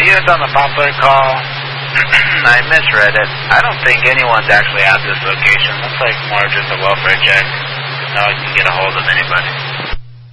units on the Poplar call. I misread it. I don't think anyone's actually at this location. Looks like more just a welfare check. No, I can get a hold of anybody.